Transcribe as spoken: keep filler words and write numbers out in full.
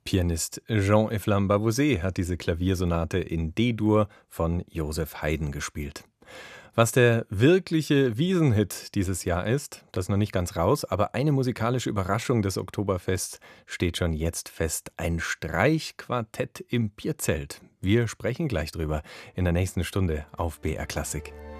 Pianist Jean-Eflamme Bavouzet hat diese Klaviersonate in D-Dur von Joseph Haydn gespielt. Was der wirkliche Wiesenhit dieses Jahr ist, das ist noch nicht ganz raus, aber eine musikalische Überraschung des Oktoberfests steht schon jetzt fest. Ein Streichquartett im Bierzelt. Wir sprechen gleich drüber in der nächsten Stunde auf B R Klassik.